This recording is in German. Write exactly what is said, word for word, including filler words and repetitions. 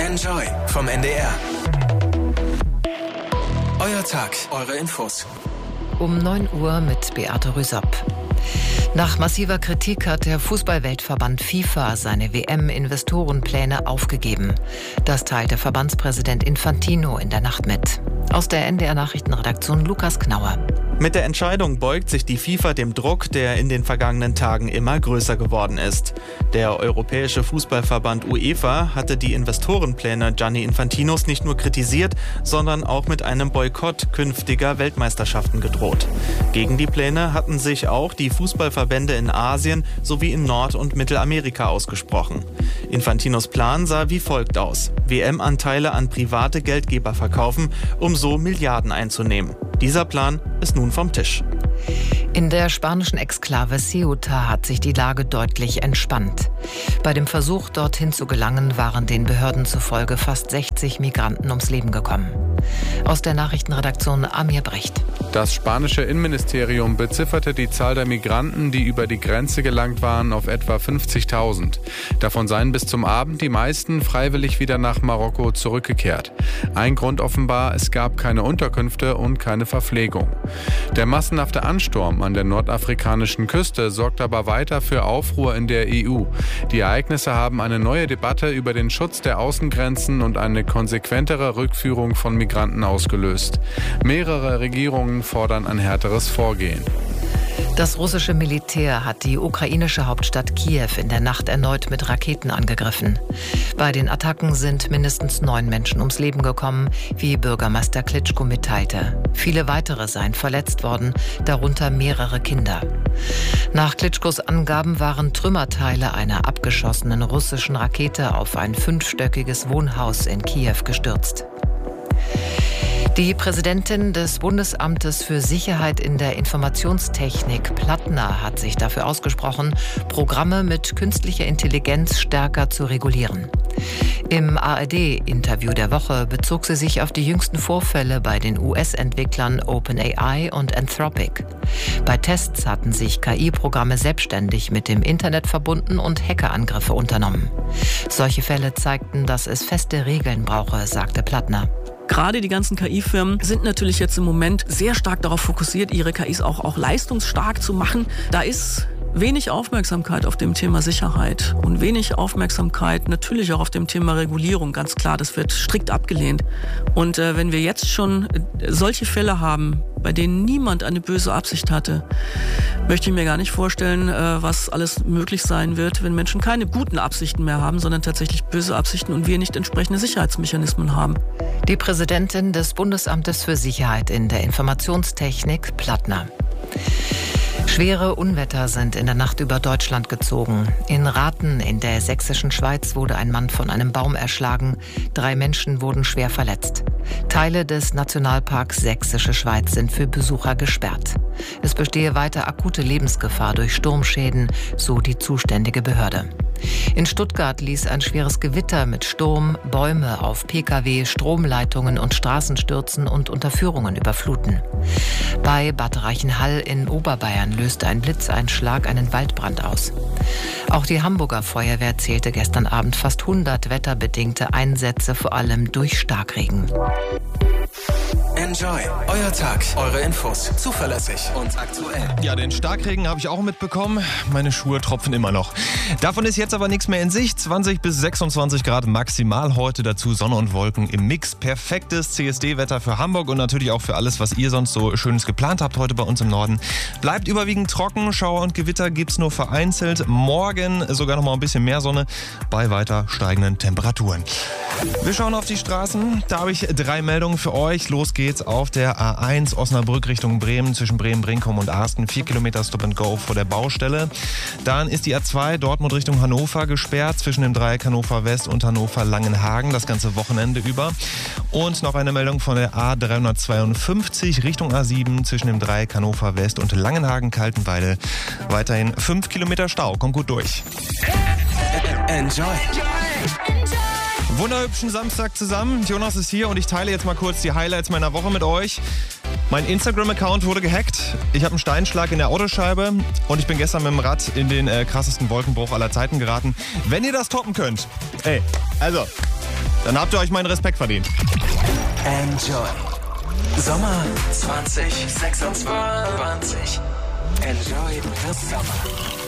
Enjoy vom N D R. Euer Tag, eure Infos. Um neun Uhr mit Beate Rüsop. Nach massiver Kritik hat der Fußball-Weltverband FIFA seine W M-Investorenpläne aufgegeben. Das teilte Verbandspräsident Infantino in der Nacht mit. Aus der N D R-Nachrichtenredaktion Lukas Knauer. Mit der Entscheidung beugt sich die FIFA dem Druck, der in den vergangenen Tagen immer größer geworden ist. Der Europäische Fußballverband UEFA hatte die Investorenpläne Gianni Infantinos nicht nur kritisiert, sondern auch mit einem Boykott künftiger Weltmeisterschaften gedroht. Gegen die Pläne hatten sich auch die Fußballverbände in Asien sowie in Nord- und Mittelamerika ausgesprochen. Infantinos Plan sah wie folgt aus: W M-Anteile an private Geldgeber verkaufen, um so Milliarden einzunehmen. Dieser Plan ist nun vom Tisch. In der spanischen Exklave Ceuta hat sich die Lage deutlich entspannt. Bei dem Versuch, dorthin zu gelangen, waren den Behörden zufolge fast sechzig Migranten ums Leben gekommen. Aus der Nachrichtenredaktion Amir Brecht. Das spanische Innenministerium bezifferte die Zahl der Migranten, die über die Grenze gelangt waren, auf etwa fünfzigtausend. Davon seien bis zum Abend die meisten freiwillig wieder nach Marokko zurückgekehrt. Ein Grund offenbar: es gab keine Unterkünfte und keine Verpflegung. Der massenhafte Ansturm an der nordafrikanischen Küste sorgt aber weiter für Aufruhr in der E U. Die Ereignisse haben eine neue Debatte über den Schutz der Außengrenzen und eine konsequentere Rückführung von Migranten ausgelöst. Mehrere Regierungen fordern ein härteres Vorgehen. Das russische Militär hat die ukrainische Hauptstadt Kiew in der Nacht erneut mit Raketen angegriffen. Bei den Attacken sind mindestens neun Menschen ums Leben gekommen, wie Bürgermeister Klitschko mitteilte. Viele weitere seien verletzt worden, darunter mehrere Kinder. Nach Klitschkos Angaben waren Trümmerteile einer abgeschossenen russischen Rakete auf ein fünfstöckiges Wohnhaus in Kiew gestürzt. Die Präsidentin des Bundesamtes für Sicherheit in der Informationstechnik, Plattner, hat sich dafür ausgesprochen, Programme mit künstlicher Intelligenz stärker zu regulieren. Im A R D-Interview der Woche bezog sie sich auf die jüngsten Vorfälle bei den U S-Entwicklern OpenAI und Anthropic. Bei Tests hatten sich K I-Programme selbstständig mit dem Internet verbunden und Hackerangriffe unternommen. Solche Fälle zeigten, dass es feste Regeln brauche, sagte Plattner. Gerade die ganzen K I-Firmen sind natürlich jetzt im Moment sehr stark darauf fokussiert, ihre K Is auch, auch leistungsstark zu machen. Da ist wenig Aufmerksamkeit auf dem Thema Sicherheit und wenig Aufmerksamkeit natürlich auch auf dem Thema Regulierung. Ganz klar, das wird strikt abgelehnt. Und äh, wenn wir jetzt schon solche Fälle haben, bei denen niemand eine böse Absicht hatte, möchte ich mir gar nicht vorstellen, äh, was alles möglich sein wird, wenn Menschen keine guten Absichten mehr haben, sondern tatsächlich böse Absichten und wir nicht entsprechende Sicherheitsmechanismen haben. Die Präsidentin des Bundesamtes für Sicherheit in der Informationstechnik, Plattner. Schwere Unwetter sind in der Nacht über Deutschland gezogen. In Rathen in der sächsischen Schweiz wurde ein Mann von einem Baum erschlagen. Drei Menschen wurden schwer verletzt. Teile des Nationalparks Sächsische Schweiz sind für Besucher gesperrt. Es bestehe weiter akute Lebensgefahr durch Sturmschäden, so die zuständige Behörde. In Stuttgart ließ ein schweres Gewitter mit Sturm Bäume auf P K W, Stromleitungen und Straßen stürzen und Unterführungen überfluten. Bei Bad Reichenhall in Oberbayern löste ein Blitzeinschlag einen Waldbrand aus. Auch die Hamburger Feuerwehr zählte gestern Abend fast hundert wetterbedingte Einsätze, vor allem durch Starkregen. Enjoy. Euer Tag, eure Infos. Zuverlässig und aktuell. Ja, den Starkregen habe ich auch mitbekommen. Meine Schuhe tropfen immer noch. Davon ist jetzt aber nichts mehr in Sicht. zwanzig bis sechsundzwanzig Grad maximal heute, dazu Sonne und Wolken im Mix. Perfektes C S D-Wetter für Hamburg und natürlich auch für alles, was ihr sonst so Schönes geplant habt heute bei uns im Norden. Bleibt überwiegend trocken, Schauer und Gewitter gibt's nur vereinzelt. Morgen sogar noch mal ein bisschen mehr Sonne bei weiter steigenden Temperaturen. Wir schauen auf die Straßen. Da habe ich drei Meldungen für euch. Los geht's auf der A eins Osnabrück Richtung Bremen zwischen Bremen-Brinkum und Arsten. Vier Kilometer Stop and Go vor der Baustelle. Dann ist die A zwei Dortmund Richtung Hannover gesperrt zwischen dem Dreieck Hannover West und Hannover Langenhagen das ganze Wochenende über. Und noch eine Meldung von der A dreihundertzweiundfünfzig Richtung A sieben zwischen dem Dreieck Hannover West und Langenhagen-Kaltenweide. Weiterhin fünf Kilometer Stau. Kommt gut durch. Enjoy. Wunderhübschen Samstag zusammen. Jonas ist hier und ich teile jetzt mal kurz die Highlights meiner Woche mit euch. Mein Instagram-Account wurde gehackt. Ich habe einen Steinschlag in der Autoscheibe und ich bin gestern mit dem Rad in den äh, krassesten Wolkenbruch aller Zeiten geraten. Wenn ihr das toppen könnt, ey, also Dann habt ihr euch meinen Respekt verdient. Enjoy. Sommer zwanzig sechsundzwanzig. Enjoy the summer.